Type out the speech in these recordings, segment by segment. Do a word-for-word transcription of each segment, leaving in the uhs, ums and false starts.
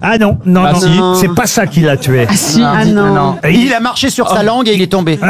Ah non, non, Ah, non, si. non, c'est pas ça qui l'a tué. Ah si, ah non. Et Il a marché sur sa langue et il est tombé.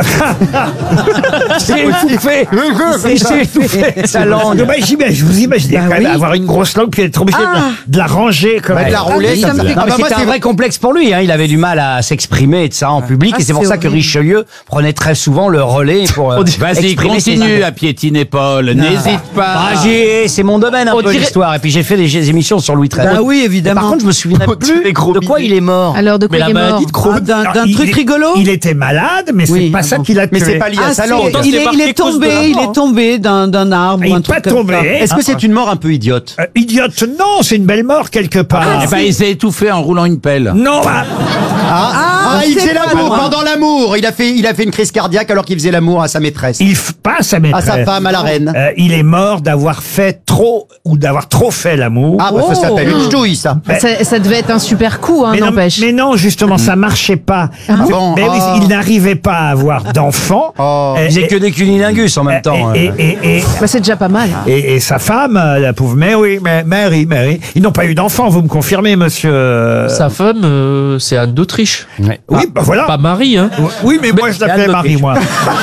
C'est étouffé. C'est c'est étouffé. Sa langue. Non, bah, j'imagine- je vous imagine Bah quand même oui. avoir une grosse langue puis être obligé de, la, de la ranger comme Ouais, de la rouler oui, comme ça me ça. fait- Ah, Non, mais bah, moi, c'était un c'est vrai complexe pour lui. Hein. Il avait du mal à s'exprimer et de ça en public. Ah, et c'est pour c'est ça que horrible. Richelieu prenait très souvent le relais pour euh, Vas-y, exprimer ses continue idées. à piétiner Paul. N'hésite pas. Ah, j'ai- c'est mon domaine un On peu dirait- l'histoire. Et puis j'ai fait des émissions sur Louis treize. Bah oui, Et évidemment. par contre, je me souviens plus des gros de quoi il est mort. Alors de quoi Mais il la est mort maladie de Crohn. Ah, D'un Alors, d'un il truc est- rigolo. Il était malade, mais c'est Oui, pas ah ça bon. qui l'a tué. Mais c'est pas lié à Ah, sa si, langue. il, est, C'est il est marqué cause de tombé, la il mort, est hein. tombé d'un d'un arbre Il ou un est truc pas comme tombé. ça. Est-ce que c'est une mort un peu idiote? Euh, idiote, non, c'est une belle mort quelque part. Eh ben, il s'est étouffé en roulant une pelle. Non, bah, Ah, ah, il c'est faisait pas l'amour loin. pendant l'amour. Il a fait, il a fait une crise cardiaque alors qu'il faisait l'amour à sa maîtresse. il f- pas à sa À maîtresse. sa femme, à la reine. Euh, il est mort d'avoir fait trop ou d'avoir trop fait l'amour. Ah, bah, ça Oh. s'appelle une ch'touille, ça. Ça, ça devait être un super coup, hein, mais, non, n'empêche. mais non, justement, ça marchait pas. Ah bon mais oui, Ah. il n'arrivait pas à avoir d'enfants. Oh. Et- Il faisait et- que des cunilingus en même temps. et, euh. et, et, et, Bah, c'est déjà pas mal. et- et sa femme, euh, la pauvre Mary, Ma- Mary, Mary, ils n'ont pas eu d'enfants, vous me confirmez, monsieur euh, Sa femme, euh, c'est Anne d'Autriche. Ouais. Oui, bah voilà. Pas Marie, hein. Oui, mais moi je l'appelais Anne Marie, d'Autriche. moi.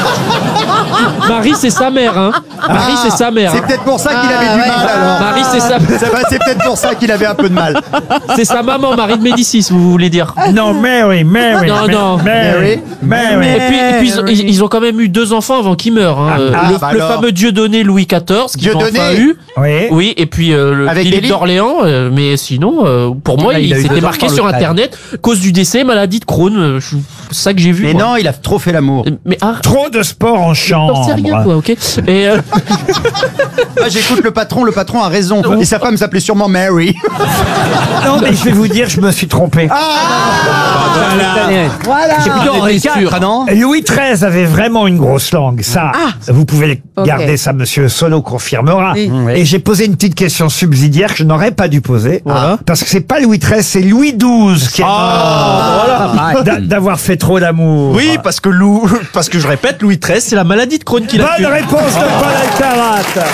Marie, c'est sa mère, hein. Marie, c'est sa mère. C'est hein. peut-être pour ça qu'il avait du ouais. mal, alors. Marie, c'est sa, Ça va, c'est peut-être pour ça qu'il avait un peu de mal. c'est sa maman, Marie de Médicis, vous voulez dire. Non, Mary, Mary. Non, Ma- non. Mary, Mary. Et puis, et puis ils, ont- ils- ils ont quand même eu deux enfants avant qu'ils meurent. Hein. Euh, ah, le, bah le alors. fameux Dieudonné Louis quatorze, qu'ils ont Dieudonné. enfin eu. Oui. Oui, et puis euh, le Avec Philippe Élie. d'Orléans. euh, mais sinon, euh, pour moi, Là, il il, a eu s'était deux marqué enfants, sur le frère. Internet cause du décès, maladie de Crohn. euh, je- C'est ça que j'ai vu. Mais moi. non, il a trop fait l'amour. Mais ah, Trop de sport en t'en chambre. sais rien, toi, ok. Et euh, Ah, j'écoute le patron, le patron a raison. Et sa femme s'appelait sûrement Mary. Non, mais je vais vous dire, je me suis trompé. Voilà. C'est plutôt Henri quatre, non? Louis treize avait vraiment une grosse langue. Ça, vous pouvez Ok. garder ça, monsieur Solo confirmera. Oui. Et j'ai posé une petite question subsidiaire que je n'aurais pas dû poser. Voilà. Parce que c'est pas Louis treize, c'est Louis douze qui est mort d'a- d'avoir fait trop d'amour. Oui, parce que Lou, parce que je répète, Louis treize, c'est la maladie de Crohn qui l'a Bonne tué. réponse de Paul Alcarat.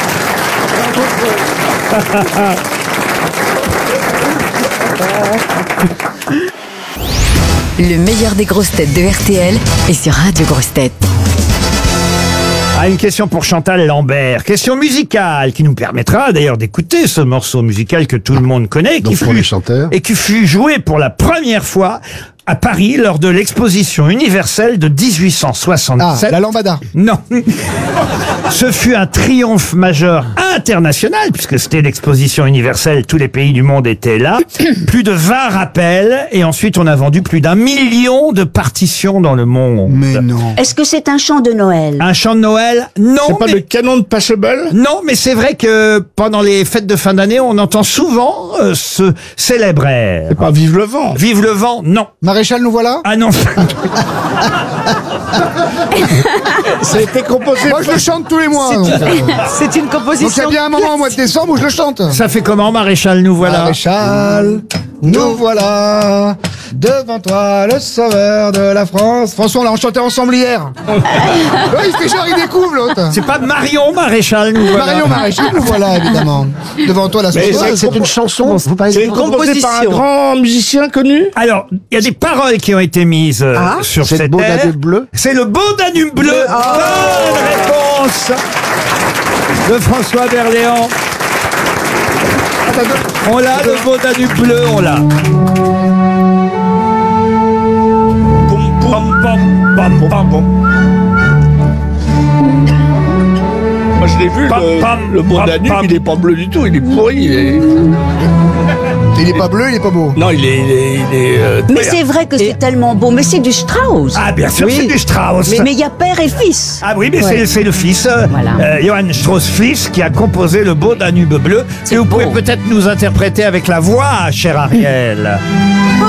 Le meilleur des grosses têtes de R T L est sur Radio Grosses Têtes. Ah, une question pour Chantal Lambert. Question musicale qui nous permettra d'ailleurs d'écouter ce morceau musical que tout le monde connaît Donc qui pour fut, les chanteurs. et qui fut joué pour la première fois à Paris lors de l'exposition universelle de dix-huit cent Ah, soixante-sept. la lambada. Non. Ce fut un triomphe majeur international, puisque c'était l'exposition universelle, tous les pays du monde étaient là. Plus de vingt rappels, et ensuite on a vendu plus d'un million de partitions dans le monde. Mais non. Est-ce que c'est un chant de Noël? Un chant de Noël? Non. C'est pas mais- le canon de Pachelbel? Non, mais c'est vrai que pendant les fêtes de fin d'année, on entend souvent euh, ce célèbre air. C'est pas Vive le vent. Vive le vent? Non. Maréchal, nous voilà. Ah non. Ça a été composé. Moi, je le chante tous les mois. Donc, euh, C'est une donc il y composition. a bien un moment au mois de décembre où je le chante. Ça fait comment, Maréchal? Nous voilà. Maréchal, nous voilà. Devant toi, le sauveur de la France. François, on l'a chanté ensemble hier. Oui, c'était genre, il découvre l'autre. C'est pas Marion Maréchal, nous voilà. Marion Maréchal, nous voilà, évidemment. Devant toi, la Mais sauveuse. c'est une chanson. Vous parlez C'est composé par un grand musicien connu. Alors, il y a des paroles qui ont été mises euh, Ah, sur c'est le cette beau air. Danube bleu. C'est le beau Danube bleu. Bonne réponse de François Berléand. On l'a, le beau Danube bleu, on l'a. Poum, poum, pom, pom, pom, pom. Moi, je l'ai vu, Pam, pam, le, le beau pam, Danube, pam. il est pas bleu du tout, il est pourri. Il est... Il est pas bleu, il est pas beau. Non, il est. Il est, il est euh, Mais c'est vrai que c'est tellement beau, mais c'est du Strauss. Ah, bien sûr, c'est du Strauss. Mais il y a père et fils. Ah oui, mais c'est- c'est le fils, euh, Voilà. euh, Johann Strauss fils, qui a composé le beau Danube bleu. Et vous pouvez peut-être nous interpréter avec la voix, cher Ariel. Oh,